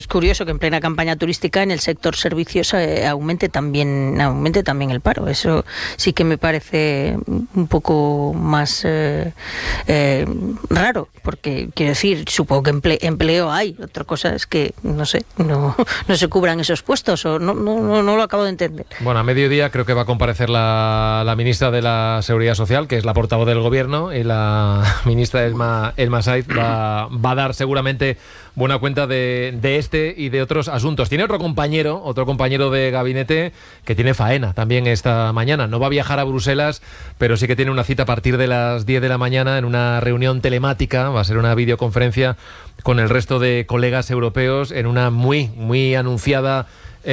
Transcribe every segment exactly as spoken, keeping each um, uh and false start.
Es curioso que en plena campaña turística en el sector servicios eh, aumente también aumente también el paro. Eso sí que me parece un poco más eh, eh, raro, porque quiero decir, supongo que emple, empleo hay. Otra cosa es que no sé, no, no se cubran esos puestos o no, no, no, no lo acabo de entender. Bueno, a mediodía creo que va a comparecer la, la ministra de la Seguridad Social, que es la portavoz del gobierno, y la ministra Elma, Elma Saiz va, va a dar seguramente buena cuenta de, de este y de otros asuntos. Tiene otro compañero, otro compañero de gabinete que tiene faena también esta mañana. No va a viajar a Bruselas, pero sí que tiene una cita a partir de las diez de la mañana en una reunión telemática. Va a ser una videoconferencia con el resto de colegas europeos en una muy, muy anunciada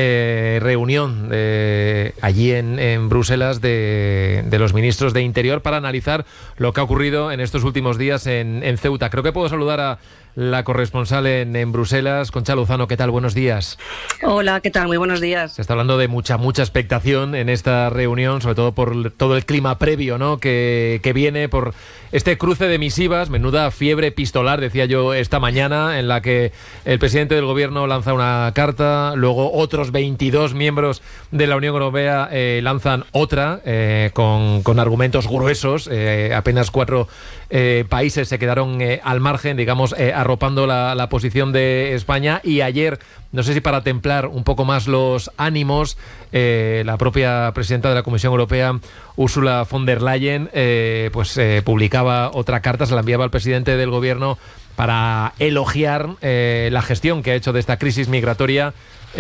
Eh, reunión eh, allí en, en Bruselas de, de los ministros de Interior para analizar lo que ha ocurrido en estos últimos días en, en Ceuta. Creo que puedo saludar a la corresponsal en, en Bruselas, Concha Lozano. ¿Qué tal? Buenos días. Hola, ¿qué tal? Muy buenos días. Se está hablando de mucha, mucha expectación en esta reunión, sobre todo por todo el clima previo, ¿no?, que, que viene por este cruce de misivas, menuda fiebre epistolar, decía yo esta mañana, en la que el presidente del gobierno lanza una carta, luego otros veintidós miembros de la Unión Europea eh, lanzan otra, eh, con, con argumentos gruesos. Eh, apenas cuatro eh, países se quedaron eh, al margen, digamos, eh, arropando la, la posición de España. Y ayer, no sé si para templar un poco más los ánimos, eh, la propia presidenta de la Comisión Europea, Ursula von der Leyen, eh, pues eh, publicaba otra carta, se la enviaba al presidente del gobierno para elogiar eh, la gestión que ha hecho de esta crisis migratoria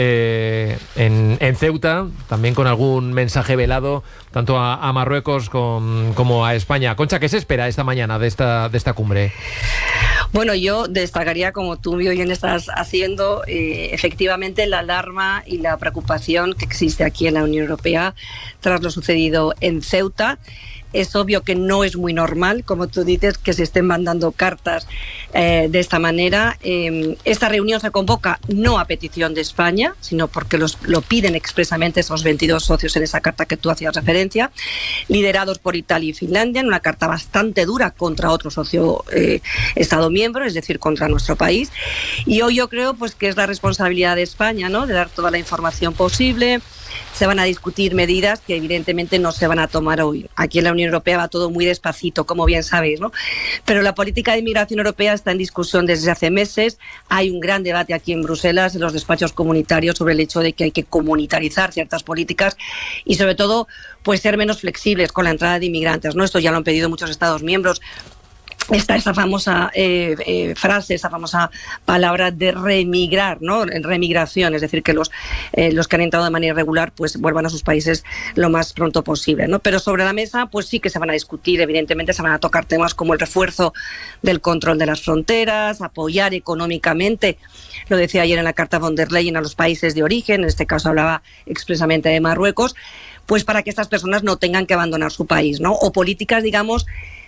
Eh, en, en Ceuta, también con algún mensaje velado tanto a, a Marruecos con, como a España. Concha, ¿qué se espera esta mañana de esta, de esta cumbre? Bueno, yo destacaría, como tú bien estás haciendo, eh, efectivamente la alarma y la preocupación que existe aquí en la Unión Europea tras lo sucedido en Ceuta. Es obvio que no es muy normal, como tú dices, que se estén mandando cartas eh, de esta manera. Eh, esta reunión se convoca no a petición de España, sino porque los, lo piden expresamente esos veintidós socios en esa carta que tú hacías referencia, liderados por Italia y Finlandia, en una carta bastante dura contra otro socio eh, Estado miembro, es decir, contra nuestro país. Y hoy yo creo pues que es la responsabilidad de España, ¿no?, de dar toda la información posible. Se van a discutir medidas que evidentemente no se van a tomar hoy. Aquí en la Unión Europea va todo muy despacito, como bien sabéis, ¿no? Pero la política de inmigración europea está en discusión desde hace meses. Hay un gran debate aquí en Bruselas, en los despachos comunitarios, sobre el hecho de que hay que comunitarizar ciertas políticas y, sobre todo, pues ser menos flexibles con la entrada de inmigrantes, ¿no? Esto ya lo han pedido muchos Estados miembros. Está esa famosa eh, eh, frase, esa famosa palabra de remigrar, ¿no? Remigración, es decir, que los, eh, los que han entrado de manera irregular pues vuelvan a sus países lo más pronto posible, ¿no? Pero sobre la mesa pues sí que se van a discutir, evidentemente se van a tocar temas como el refuerzo del control de las fronteras, apoyar económicamente, lo decía ayer en la carta von der Leyen, a los países de origen, en este caso hablaba expresamente de Marruecos, pues para que estas personas no tengan que abandonar su país, ¿no? O políticas, digamos,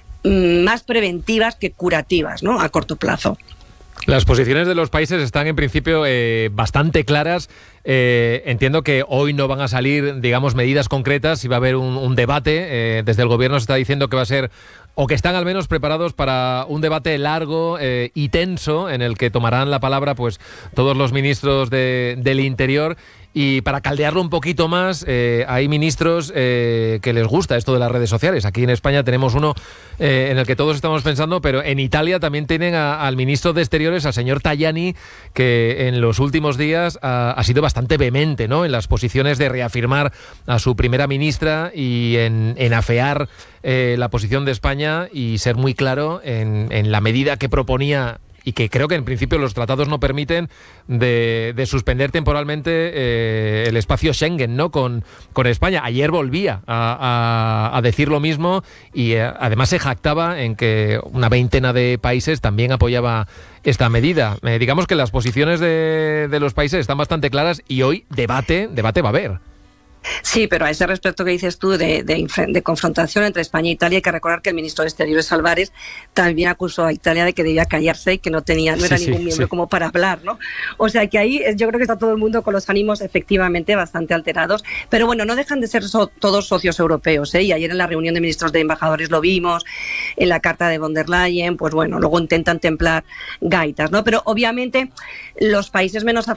más preventivas que curativas, ¿no?, a corto plazo. Las posiciones de los países están en principio eh, bastante claras. Eh, entiendo que hoy no van a salir, digamos, medidas concretas y va a haber un, un debate. Eh, desde el gobierno se está diciendo que va a ser, o que están al menos preparados para un debate largo eh, y tenso, en el que tomarán la palabra pues todos los ministros de, del Interior. Y para caldearlo un poquito más, eh, hay ministros eh, que les gusta esto de las redes sociales. Aquí en España tenemos uno eh, en el que todos estamos pensando, pero en Italia también tienen a, al ministro de Exteriores, al señor Tajani, que en los últimos días ha, ha sido bastante vehemente, ¿no?, en las posiciones de reafirmar a su primera ministra y en, en afear eh, la posición de España y ser muy claro en, en la medida que proponía, y que creo que en principio los tratados no permiten, de, de suspender temporalmente eh, el espacio Schengen, ¿no?, con, con España. Ayer volvía a, a, a decir lo mismo y eh, además se jactaba en que una veintena de países también apoyaba esta medida. Eh, digamos que las posiciones de, de los países están bastante claras y hoy debate, debate va a haber. Sí, pero a ese respecto que dices tú de, de, de confrontación entre España e Italia, hay que recordar que el ministro de Exteriores, Álvarez, también acusó a Italia de que debía callarse y que no tenía, no era sí, ningún sí, miembro sí. como para hablar, ¿no? O sea que ahí yo creo que está todo el mundo con los ánimos efectivamente bastante alterados, pero bueno, no dejan de ser so, todos socios europeos, ¿eh? Y ayer en la reunión de ministros de embajadores lo vimos, en la carta de von der Leyen, pues bueno, luego intentan templar gaitas, ¿no? Pero obviamente los países menos